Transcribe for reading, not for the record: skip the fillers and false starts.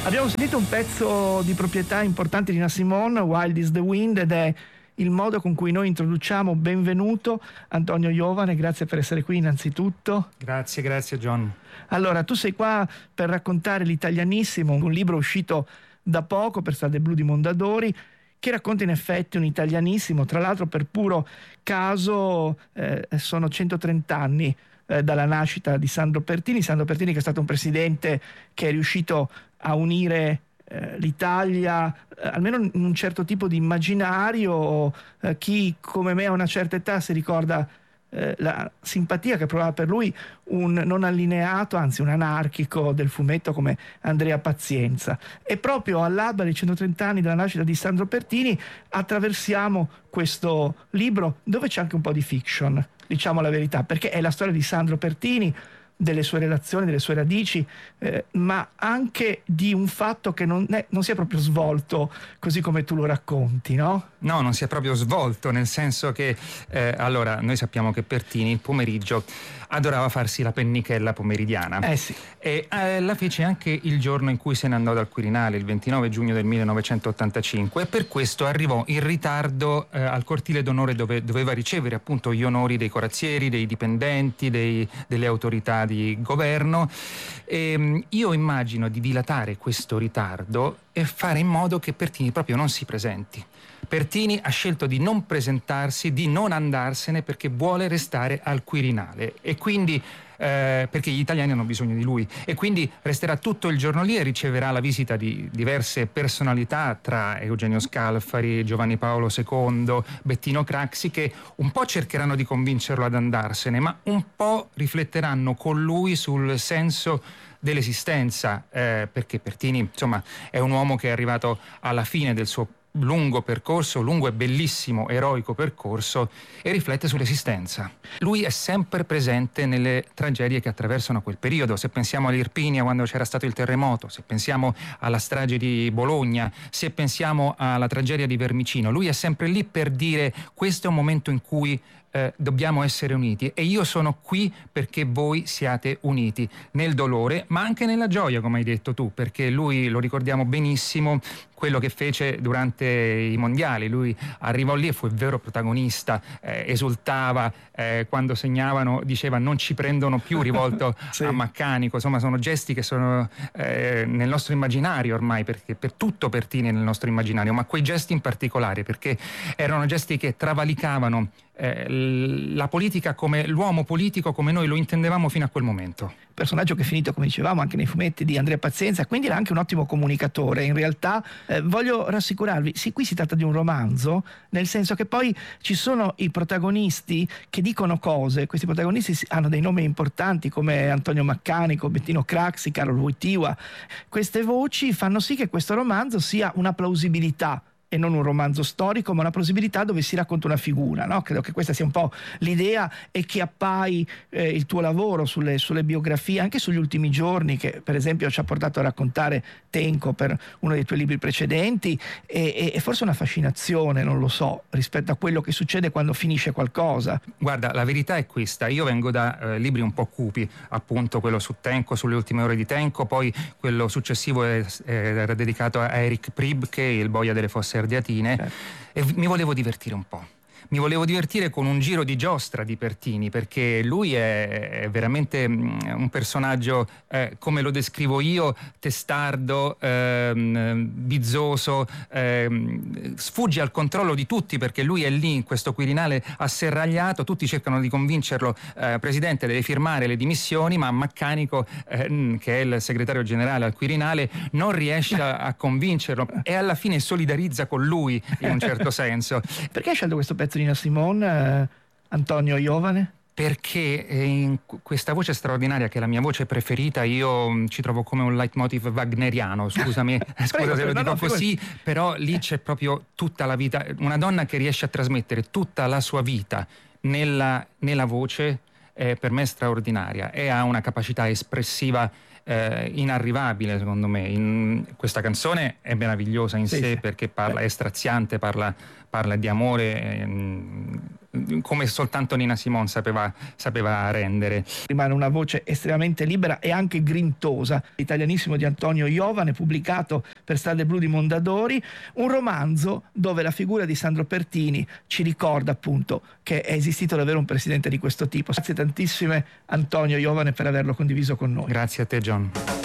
Abbiamo sentito un pezzo di proprietà importante di Nina Simone, Wild is the Wind, ed è il modo con cui noi introduciamo. Benvenuto Antonio Iovane, grazie per essere qui innanzitutto. Grazie John. Allora, tu sei qua per raccontare l'Italianissimo, un libro uscito da poco per Strade Blu di Mondadori, che racconta in effetti un italianissimo. Tra l'altro, per puro caso sono 130 anni dalla nascita di Sandro Pertini che è stato un presidente che è riuscito a unire l'Italia, almeno in un certo tipo di immaginario. Chi come me a una certa età si ricorda la simpatia che provava per lui un non allineato, anzi un anarchico del fumetto come Andrea Pazienza. E proprio all'alba dei 130 anni dalla nascita di Sandro Pertini attraversiamo questo libro dove c'è anche un po' di fiction, diciamo la verità, perché è la storia di Sandro Pertini, delle sue relazioni, delle sue radici, ma anche di un fatto che non si è proprio svolto così come tu lo racconti, no? No, non si è proprio svolto, nel senso che allora noi sappiamo che Pertini il pomeriggio adorava farsi la pennichella pomeridiana. Sì. E la fece anche il giorno in cui se ne andò dal Quirinale, il 29 giugno del 1985, e per questo arrivò in ritardo al cortile d'onore dove doveva ricevere appunto gli onori dei corazzieri, dei dipendenti, delle autorità di governo. E io immagino di dilatare questo ritardo e fare in modo che Pertini proprio non si presenti. Pertini ha scelto di non presentarsi, di non andarsene, perché vuole restare al Quirinale e quindi perché gli italiani hanno bisogno di lui, e quindi resterà tutto il giorno lì e riceverà la visita di diverse personalità, tra Eugenio Scalfari, Giovanni Paolo II, Bettino Craxi, che un po' cercheranno di convincerlo ad andarsene, ma un po' rifletteranno con lui sul senso dell'esistenza, perché Pertini insomma è un uomo che è arrivato alla fine del suo lungo e bellissimo, eroico percorso, e riflette sull'esistenza. Lui è sempre presente nelle tragedie che attraversano quel periodo. Se pensiamo all'Irpinia quando c'era stato il terremoto, se pensiamo alla strage di Bologna, se pensiamo alla tragedia di Vermicino, lui è sempre lì per dire: questo è un momento in cui dobbiamo essere uniti e io sono qui perché voi siate uniti nel dolore ma anche nella gioia, come hai detto tu, perché lui, lo ricordiamo benissimo, quello che fece durante i mondiali. Lui arrivò lì e fu il vero protagonista, esultava quando segnavano, diceva non ci prendono più, rivolto sì, a Maccanico. Insomma, sono gesti che sono nel nostro immaginario ormai, perché per tutto Pertini è nel nostro immaginario, ma quei gesti in particolare perché erano gesti che travalicavano la politica, come l'uomo politico come noi lo intendevamo fino a quel momento. Personaggio che è finito, come dicevamo, anche nei fumetti di Andrea Pazienza, quindi era anche un ottimo comunicatore. In realtà voglio rassicurarvi, sì, qui si tratta di un romanzo, nel senso che poi ci sono i protagonisti che dicono cose. Questi protagonisti hanno dei nomi importanti come Antonio Maccanico, Bettino Craxi, Carlo Wojtyła. Queste voci fanno sì che questo romanzo sia una plausibilità e non un romanzo storico, ma una plausibilità dove si racconta una figura, no? Credo che questa sia un po' l'idea, e che appai il tuo lavoro sulle biografie, anche sugli ultimi giorni, che per esempio ci ha portato a raccontare Tenco per uno dei tuoi libri precedenti, e forse una fascinazione, non lo so, rispetto a quello che succede quando finisce qualcosa. Guarda, la verità è questa: io vengo da libri un po' cupi, appunto quello su Tenco, sulle ultime ore di Tenco, poi quello successivo era dedicato a Eric Pribke, il boia delle fosse ardeatine, certo. E mi volevo divertire un po'. Mi volevo divertire con un giro di giostra di Pertini, perché lui è veramente un personaggio, come lo descrivo io, testardo, bizzoso, sfugge al controllo di tutti, perché lui è lì in questo Quirinale asserragliato, tutti cercano di convincerlo: Presidente, deve firmare le dimissioni, ma Maccanico, che è il segretario generale al Quirinale, non riesce a convincerlo e alla fine solidarizza con lui in un certo senso. Perché hai scelto questo pezzo di Nina Simone, Antonio Iovane? Perché in questa voce straordinaria, che è la mia voce preferita, io ci trovo come un leitmotiv wagneriano, scusami, scusa se lo dico così, però lì c'è proprio tutta la vita, una donna che riesce a trasmettere tutta la sua vita nella voce, per me è straordinaria, e ha una capacità espressiva inarrivabile, secondo me. Questa canzone è meravigliosa in sé, perché è straziante, parla di amore, come soltanto Nina Simone sapeva rendere. Rimane una voce estremamente libera e anche grintosa. L'italianissimo di Antonio Iovane, pubblicato per Strade Blu di Mondadori, un romanzo dove la figura di Sandro Pertini ci ricorda appunto che è esistito davvero un presidente di questo tipo. Grazie tantissime Antonio Iovane per averlo condiviso con noi. Grazie a te, John.